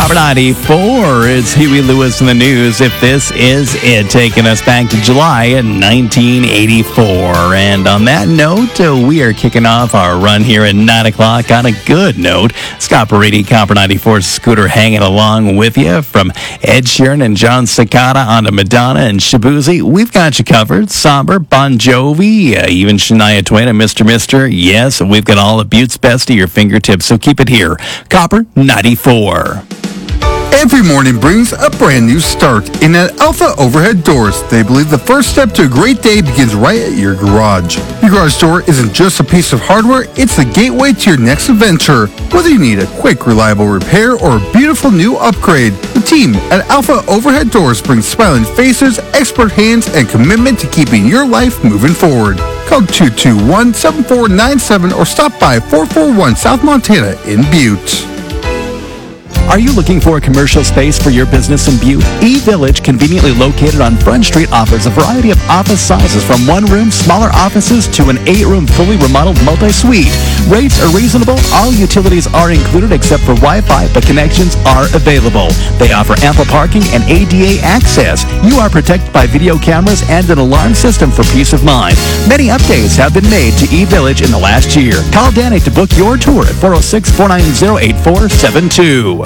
Copper 94, it's Huey Lewis in the news. If this is it, taking us back to July 1984. And on that note, we are kicking off our run here at 9 o'clock on a good note. Scott Paridi, Copper 94 Scooter, hanging along with you from Ed Sheeran and John Cicada on to Madonna and Shabuzi. We've got you covered. Somber, Bon Jovi, even Shania Twain and Mr. Mister. Yes, we've got all of Butte's best at your fingertips, so keep it here. Copper 94. Every morning brings a brand new start. And at Alpha Overhead Doors, they believe the first step to a great day begins right at your garage. Your garage door isn't just a piece of hardware, it's the gateway to your next adventure. Whether you need a quick, reliable repair or a beautiful new upgrade, the team at Alpha Overhead Doors brings smiling faces, expert hands, and commitment to keeping your life moving forward. Call 221-7497 or stop by 441 South Montana in Butte. Are you looking for a commercial space for your business in Butte? eVillage, conveniently located on Front Street, offers a variety of office sizes from one-room, smaller offices to an 8-room, fully remodeled multi-suite. Rates are reasonable. All utilities are included except for Wi-Fi, but connections are available. They offer ample parking and ADA access. You are protected by video cameras and an alarm system for peace of mind. Many updates have been made to eVillage in the last year. Call Danny to book your tour at 406-490-8472.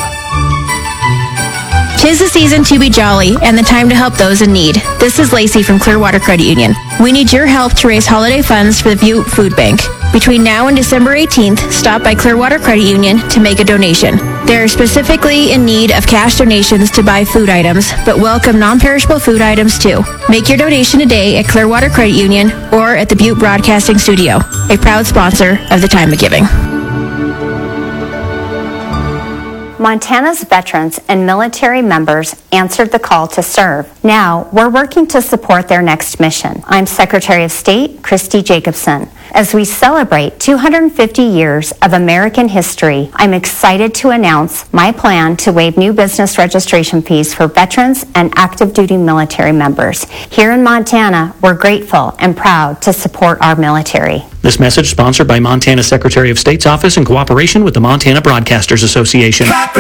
'Tis the season to be jolly and the time to help those in need. This is Lacey from Clearwater Credit Union. We need your help to raise holiday funds for the Butte Food Bank. Between now and December 18th, stop by Clearwater Credit Union to make a donation. They're specifically in need of cash donations to buy food items, but welcome non-perishable food items too. Make your donation today at Clearwater Credit Union or at the Butte Broadcasting Studio, a proud sponsor of the Time of Giving. Montana's veterans and military members answered the call to serve. Now, we're working to support their next mission. I'm Secretary of State Christy Jacobson. As we celebrate 250 years of American history, I'm excited to announce my plan to waive new business registration fees for veterans and active duty military members. Here in Montana, we're grateful and proud to support our military. This message sponsored by Montana Secretary of State's office in cooperation with the Montana Broadcasters Association. Copper